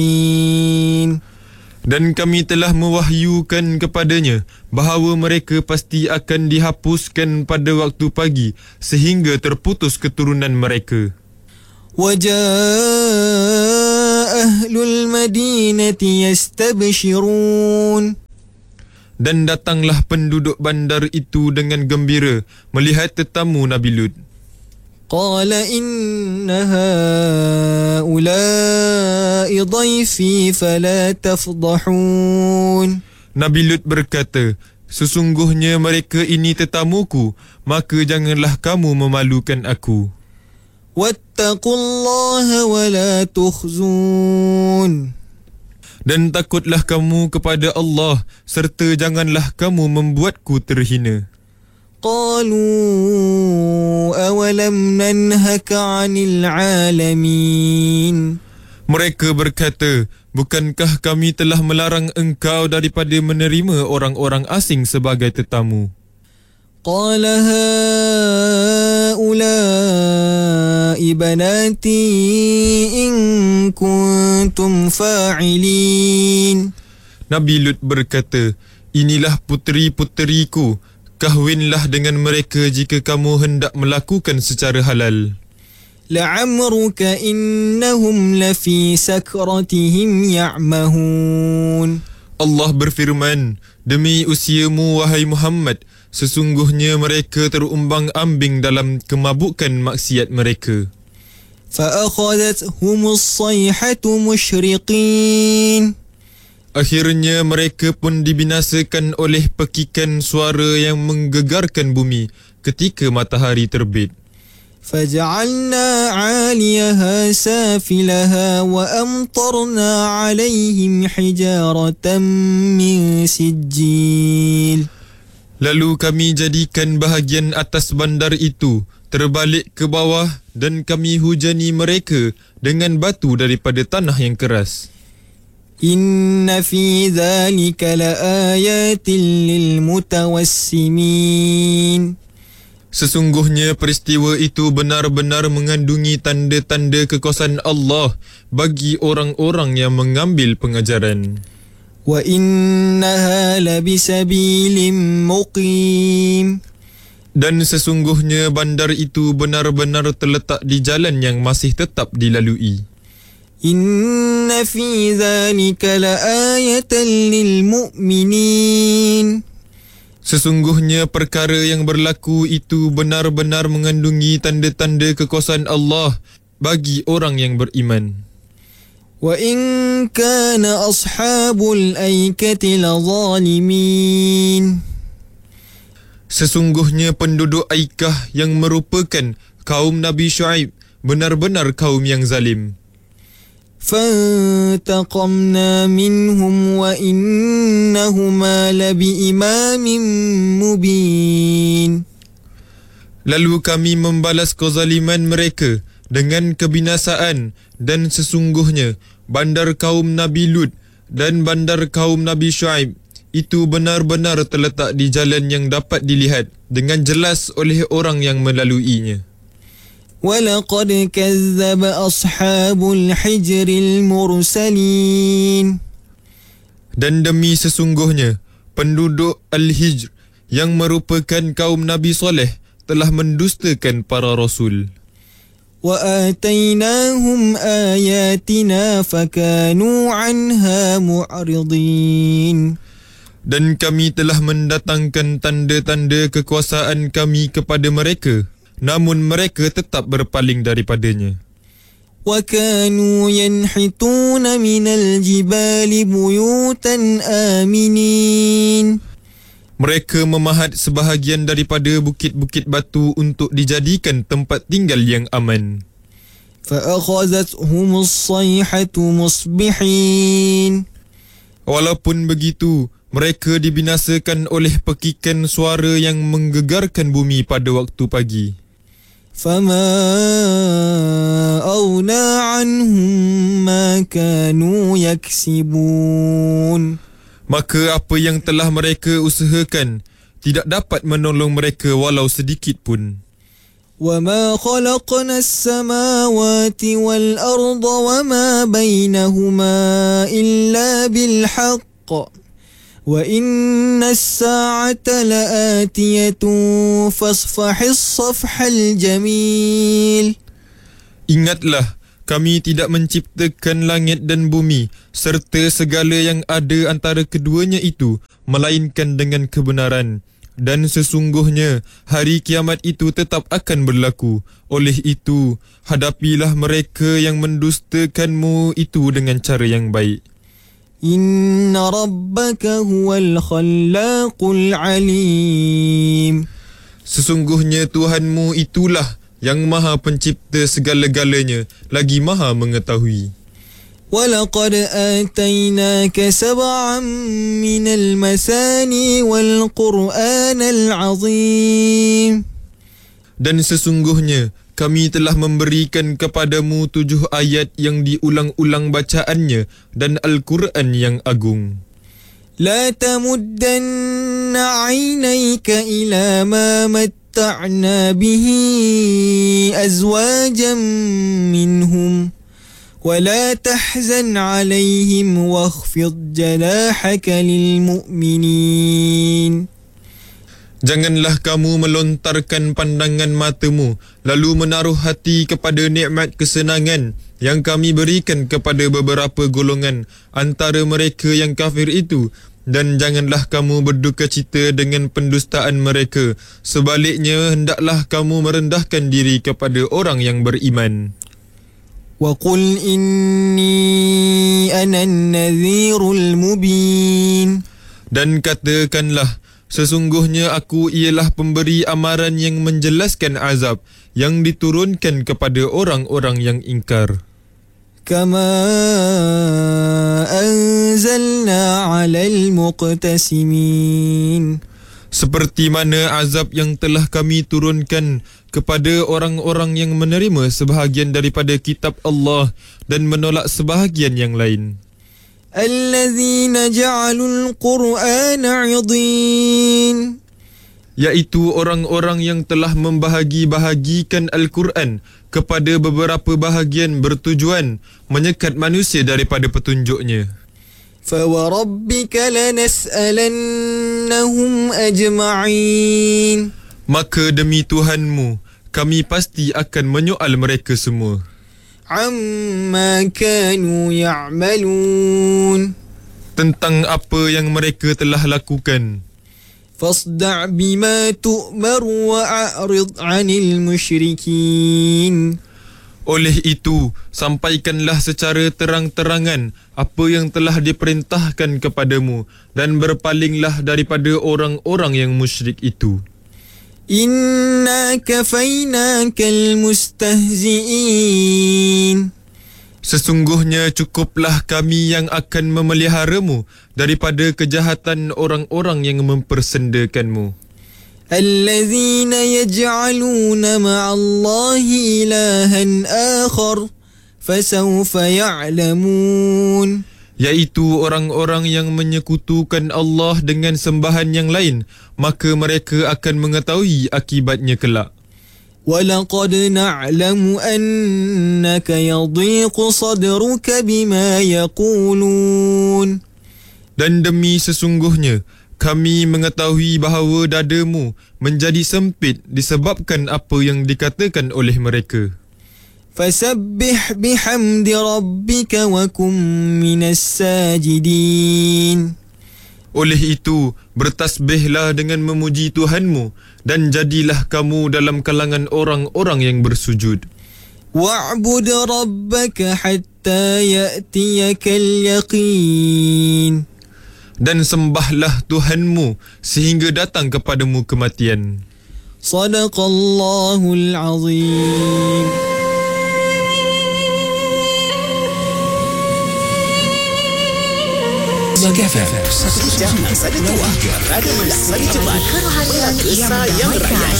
Dan kami telah mewahyukan kepadanya bahawa mereka pasti akan dihapuskan pada waktu pagi sehingga terputus keturunan mereka. وَجَاءَ أَهْلُ الْمَدِينَةِ يَسْتَبْشِرُونَ Dan datanglah penduduk bandar itu dengan gembira melihat tetamu Nabi Lut. قال إن هؤلاء ضيفي فلا تفضحون. Nabi Lut berkata, sesungguhnya mereka ini tetamuku, maka janganlah kamu memalukan aku. واتقوا الله ولا تخزون. Dan takutlah kamu kepada Allah serta janganlah kamu membuatku terhina. قالوا أولم ننهك عن العالمين. Mereka berkata, bukankah kami telah melarang engkau daripada menerima orang-orang asing sebagai tetamu? قال هؤلاء بناتي إن كنتم فاعلين. Nabi Lut berkata, inilah puteri-puteriku, kahwinlah dengan mereka jika kamu hendak melakukan secara halal. لعمرك إنهم لفي سكرتهم يعمهون. Allah berfirman, demi usiamu wahai Muhammad, sesungguhnya mereka terumbang-ambing dalam kemabukan maksiat mereka. فأخذتهم الصيحة مشرقين. Akhirnya mereka pun dibinasakan oleh pekikan suara yang menggegarkan bumi ketika matahari terbit. فجعلنا عاليها سافلها وأمطرنا عليهم حجارة من سجيل. Lalu kami jadikan bahagian atas bandar itu terbalik ke bawah dan kami hujani mereka dengan batu daripada tanah yang keras. إن في ذلك لآيات للمتوسمين. Sesungguhnya peristiwa itu benar-benar mengandungi tanda-tanda kekuasaan Allah bagi orang-orang yang mengambil pengajaran. وإنها لبسبيل مقيم. Dan sesungguhnya bandar itu benar-benar terletak di jalan yang masih tetap dilalui. إن في ذلك لآية للمؤمنين. Sesungguhnya perkara yang berlaku itu benar-benar mengandungi tanda-tanda kekuasaan Allah bagi orang yang beriman. وإن كان أصحاب الأيكة لظالمين. Sesungguhnya penduduk Aikah yang merupakan kaum Nabi Syuaib benar-benar kaum yang zalim. فانتقمنا منهم وإنهما لبإمام مبين. Lalu kami membalas kezaliman mereka dengan kebinasaan dan sesungguhnya bandar kaum Nabi Lut dan bandar kaum Nabi Syuaib itu benar-benar terletak di jalan yang dapat dilihat dengan jelas oleh orang yang melaluinya. وَلَقَدْ كَذَّبَ أَصْحَابُ الْحِجْرِ الْمُرْسَلِينَ. Dan demi sesungguhnya penduduk Al-Hijr yang merupakan kaum Nabi Saleh telah mendustakan para rasul. وَآتَيْنَاهُمْ آيَاتِنَا فَكَانُوا عَنْهَا مُعْرِضِينَ. Dan kami telah mendatangkan tanda-tanda kekuasaan kami kepada mereka, namun mereka tetap berpaling daripadanya. وَكَانُوا يَنْحِتُونَ مِنَ الْجِبَالِ بُيُوتًا آمِنِينَ. Mereka memahat sebahagian daripada bukit-bukit batu untuk dijadikan tempat tinggal yang aman. فَأَخَذَتْهُمُ الصَّيْحَةُ مُصْبِحِينَ. Walaupun begitu, mereka dibinasakan oleh pekikan suara yang menggegarkan bumi pada waktu pagi. فَمَا أَغْنَى عَنْهُمْ مَا كَانُوا يَكْسِبُونَ. Maka apa yang telah mereka usahakan tidak dapat menolong mereka walau sedikit pun. وما خلقنا السماوات والأرض وما بينهما إلا بالحق وإن الساعة لآتية فاصفح الصفح الجميل. Ingatlah, kami tidak menciptakan langit dan bumi serta segala yang ada antara keduanya itu melainkan dengan kebenaran. Dan sesungguhnya hari kiamat itu tetap akan berlaku. Oleh itu, hadapilah mereka yang mendustakanmu itu dengan cara yang baik. Inna rabbaka huwal khallaqul alim. Sesungguhnya Tuhanmu itulah yang maha pencipta segala-galanya, lagi maha mengetahui. وَلَقَدْ آتَيْنَاكَ سَبْعًا مِنَ الْمَثَانِي وَالْقُرْآنَ الْعَظِيمِ. Dan sesungguhnya kami telah memberikan kepadamu 7 ayat yang diulang-ulang bacaannya dan Al-Quran yang agung. لَا تَمُدَّنَّ عَيْنَيْكَ إِلَى مَا مَتَّعْنَا بِهِ أَزْوَاجًا مِّنْهُمْ ولا تحزن عليهم واخفض جناحك للمؤمنين. Janganlah kamu melontarkan pandangan matamu lalu menaruh hati kepada nikmat kesenangan yang kami berikan kepada beberapa golongan antara mereka yang kafir itu, dan janganlah kamu berduka cita dengan pendustaan mereka. Sebaliknya, hendaklah kamu merendahkan diri kepada orang yang beriman. وَقُلْ إِنِّي أَنَا النَّذِيرُ الْمُبِينُ. Dan katakanlah, sesungguhnya aku ialah pemberi amaran yang menjelaskan azab yang diturunkan kepada orang-orang yang ingkar. كَمَا أَنزَلْنَا عَلَى الْمُقْتَسِمِينَ. Seperti mana azab yang telah kami turunkan kepada orang-orang yang menerima sebahagian daripada kitab Allah dan menolak sebahagian yang lain. الَّذِينَ جَعَلُوا الْقُرْآنَ عِضِينَ. Iaitu orang-orang yang telah membahagi-bahagikan Al-Quran kepada beberapa bahagian bertujuan menyekat manusia daripada petunjuknya. فَوَرَبِّكَ لَنَسْأَلَنَّهُمْ أَجْمَعِينَ. Maka demi Tuhanmu, kami pasti akan menyoal mereka semua. عَمَّا كَانُوا يَعْمَلُونَ. Tentang apa yang mereka telah lakukan. فَاصْدَعْ بِمَا تُؤْمَرُ وَأَعْرِضْ عَنِ الْمُشْرِكِينَ. Oleh itu, sampaikanlah secara terang-terangan apa yang telah diperintahkan kepadamu dan berpalinglah daripada orang-orang yang musyrik itu. Inna kafainakal mustahzi'in. Sesungguhnya cukuplah kami yang akan memeliharamu daripada kejahatan orang-orang yang mempersendakanmu. الذين يجعلون مع الله إلها آخر فسوف يعلمون. Iaitu orang-orang yang menyekutukan Allah dengan sembahan yang lain, maka mereka akan mengetahui akibatnya kelak. وَلَقَدْ نَعْلَمُ أَنَّكَ يَضِيقُ صَدْرُكَ بِمَا يَقُولُونَ. Dan demi sesungguhnya kami mengetahui bahawa dadamu menjadi sempit disebabkan apa yang dikatakan oleh mereka. فَسَبِّحْ بِحَمْدِ رَبِّكَ وَكُن مِّنَ السَّاجِدِينَ. Oleh itu, bertasbihlah dengan memuji Tuhanmu dan jadilah kamu dalam kalangan orang-orang yang bersujud. وَاعْبُدْ رَبَّكَ حَتَّى يَأْتِيَكَ الْيَقِينُ. Dan sembahlah Tuhanmu sehingga datang kepadamu kematian. Sadaqallahul Azim. Satu jam, satu tua, radio mula, satu cepat, huru-hara, kisah yang rakyat.